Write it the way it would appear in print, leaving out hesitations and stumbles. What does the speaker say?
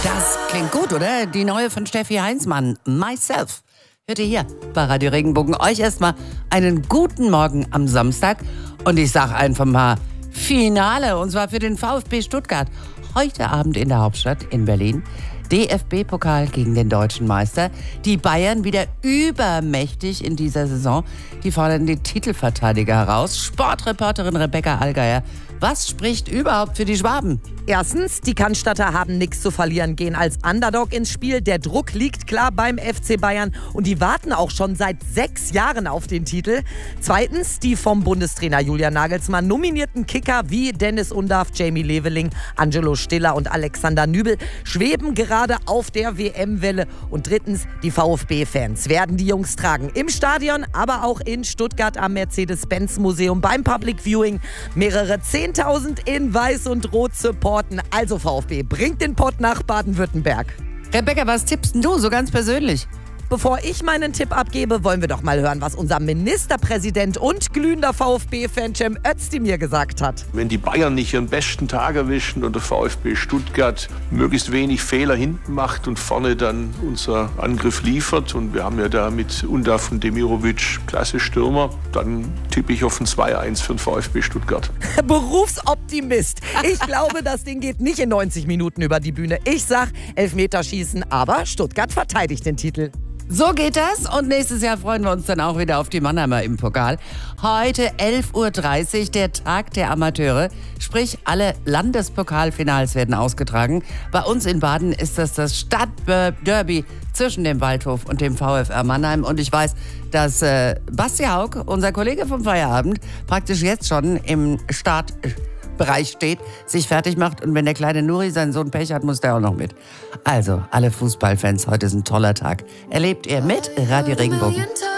Das klingt gut, oder? Die neue von Steffi Heinzmann, Myself. Hört ihr hier bei Radio Regenbogen. Euch erstmal einen guten Morgen am Samstag. Und ich sag einfach mal Finale, und zwar für den VfB Stuttgart. Heute Abend in der Hauptstadt in Berlin. DFB-Pokal gegen den deutschen Meister. Die Bayern wieder übermächtig in dieser Saison. Die fordern die Titelverteidiger heraus. Sportreporterin Rebecca Allgeier. Was spricht überhaupt für die Schwaben? Erstens, die Cannstatter haben nichts zu verlieren, gehen als Underdog ins Spiel. Der Druck liegt klar beim FC Bayern und die warten auch schon seit 6 Jahren auf den Titel. Zweitens, die vom Bundestrainer Julian Nagelsmann nominierten Kicker wie Dennis Undaff, Jamie Leveling, Angelo Stiller und Alexander Nübel schweben gerade auf der WM-Welle. Und drittens, die VfB-Fans werden die Jungs tragen. Im Stadion, aber auch in Stuttgart am Mercedes-Benz-Museum beim Public Viewing. Mehrere 10.000 in Weiß und Rot supporten. Also VfB, bringt den Pott nach Baden-Württemberg. Rebecca, was tippst denn du so ganz persönlich? Bevor ich meinen Tipp abgebe, wollen wir doch mal hören, was unser Ministerpräsident und glühender VfB-Fan Cem Özdemir gesagt hat. Wenn die Bayern nicht ihren besten Tag erwischen und der VfB Stuttgart möglichst wenig Fehler hinten macht und vorne dann unser Angriff liefert, und wir haben ja da mit Undaff und Demirovic klasse Stürmer, dann tippe ich auf ein 2-1 für den VfB Stuttgart. Berufsoptimist. Ich glaube, das Ding geht nicht in 90 Minuten über die Bühne. Ich sag Elfmeterschießen, aber Stuttgart verteidigt den Titel. So geht das, und nächstes Jahr freuen wir uns dann auch wieder auf die Mannheimer im Pokal. Heute 11.30 Uhr, der Tag der Amateure, sprich alle Landespokalfinals werden ausgetragen. Bei uns in Baden ist das Stadtderby zwischen dem Waldhof und dem VfR Mannheim, und ich weiß, dass Basti Haug, unser Kollege vom Feierabend, praktisch jetzt schon im Startbereich steht, sich fertig macht, und wenn der kleine Nuri seinen Sohn Pech hat, muss der auch noch mit. Also, alle Fußballfans, heute ist ein toller Tag. Erlebt ihr mit Radio Regenbogen.